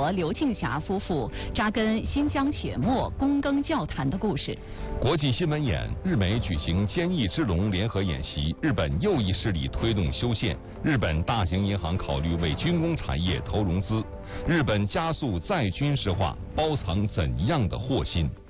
国刘庆霞夫妇扎根新疆铁漠躬耕教坛的故事。 国际新闻眼：日美举行坚毅之龙联合演习，日本右翼势力推动修宪，日本大型银行考虑为军工产业投融资，日本加速再军事化，包藏怎样的祸心？